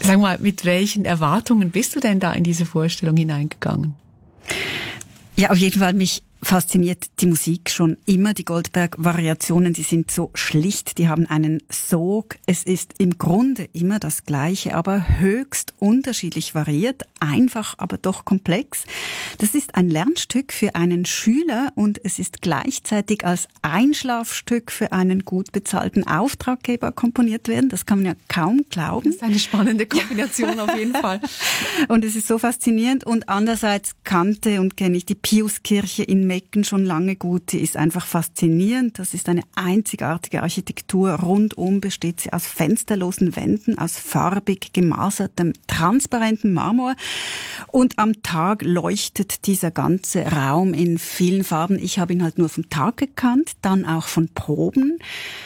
Sag mal, mit welchen Erwartungen bist du denn da in diese Vorstellung hineingegangen? Ja, auf jeden Fall, mich fasziniert die Musik schon immer. Die Goldberg-Variationen, die sind so schlicht, die haben einen Sog. Es ist im Grunde immer das Gleiche, aber höchst unterschiedlich variiert, einfach, aber doch komplex. Das ist ein Lernstück für einen Schüler und es ist gleichzeitig als Einschlafstück für einen gut bezahlten Auftraggeber komponiert werden. Das kann man ja kaum glauben. Das ist eine spannende Kombination auf jeden Fall. Und es ist so faszinierend. Und andererseits kannte und kenne ich die Piuskirche in Mecken schon lange gut. Die ist einfach faszinierend. Das ist eine einzigartige Architektur. Rundum besteht sie aus fensterlosen Wänden, aus farbig gemasertem, transparentem Marmor. Und am Tag leuchtet dieser ganze Raum in vielen Farben. Ich habe ihn halt nur vom Tag gekannt, dann auch von Proben.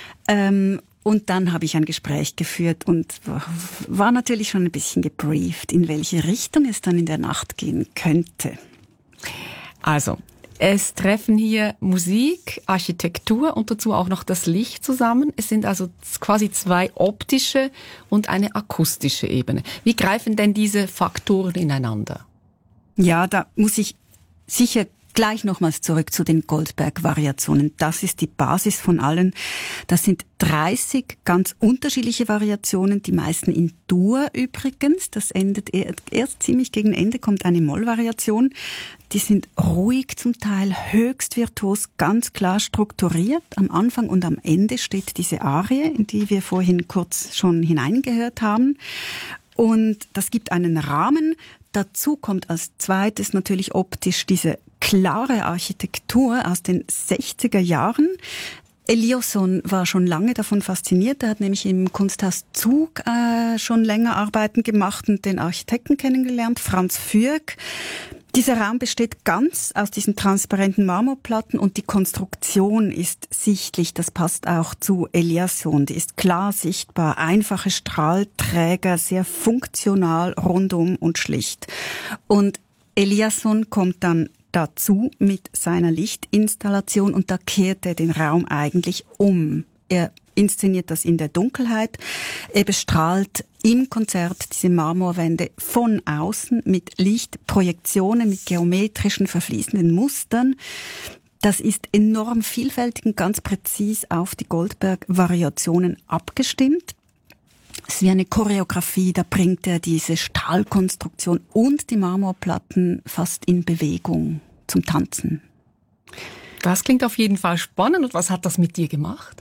Und dann habe ich ein Gespräch geführt und war natürlich schon ein bisschen gebrieft, in welche Richtung es dann in der Nacht gehen könnte. Also, es treffen hier Musik, Architektur und dazu auch noch das Licht zusammen. Es sind also quasi zwei optische und eine akustische Ebene. Wie greifen denn diese Faktoren ineinander? Ja, da muss ich sicher gleich nochmals zurück zu den Goldberg-Variationen. Das ist die Basis von allen. Das sind 30 ganz unterschiedliche Variationen, die meisten in Dur übrigens. Das endet erst ziemlich gegen Ende, kommt eine Moll-Variation. Die sind ruhig zum Teil, höchst virtuos, ganz klar strukturiert. Am Anfang und am Ende steht diese Arie, in die wir vorhin kurz schon hineingehört haben. Und das gibt einen Rahmen. Dazu kommt als zweites natürlich optisch diese klare Architektur aus den 60er Jahren. Eliasson war schon lange davon fasziniert. Er hat nämlich im Kunsthaus Zug schon länger Arbeiten gemacht und den Architekten kennengelernt, Franz Fürk. Dieser Raum besteht ganz aus diesen transparenten Marmorplatten und die Konstruktion ist sichtlich. Das passt auch zu Eliasson. Die ist klar sichtbar, einfache Strahlträger, sehr funktional, rundum und schlicht. Und Eliasson kommt dann dazu mit seiner Lichtinstallation und da kehrt er den Raum eigentlich um. Er inszeniert das in der Dunkelheit. Er bestrahlt im Konzert diese Marmorwände von außen mit Lichtprojektionen, mit geometrischen verfließenden Mustern. Das ist enorm vielfältig und ganz präzis auf die Goldberg-Variationen abgestimmt. Es ist wie eine Choreografie, da bringt er diese Stahlkonstruktion und die Marmorplatten fast in Bewegung zum Tanzen. Das klingt auf jeden Fall spannend. Und was hat das mit dir gemacht?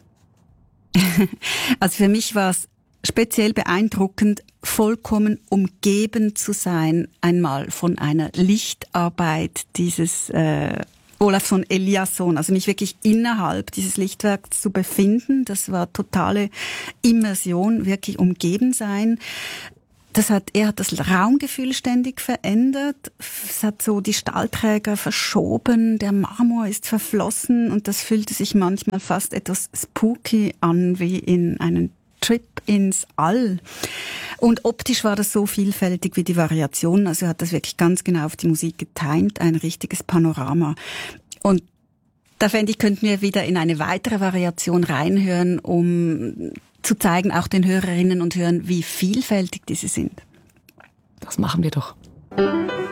Also für mich war es speziell beeindruckend, vollkommen umgeben zu sein, einmal von einer Lichtarbeit dieses Olafsson Eliasson, also mich wirklich innerhalb dieses Lichtwerks zu befinden. Das war totale Immersion, wirklich umgeben sein. Er hat das Raumgefühl ständig verändert. Es hat so die Stahlträger verschoben, der Marmor ist verflossen und das fühlte sich manchmal fast etwas spooky an, wie in einen Trip ins All. Und optisch war das so vielfältig wie die Variationen, also er hat das wirklich ganz genau auf die Musik getimt, ein richtiges Panorama. Und da fände ich, könnten wir wieder in eine weitere Variation reinhören, um zu zeigen, auch den Hörerinnen und Hörern, wie vielfältig diese sind. Das machen wir doch.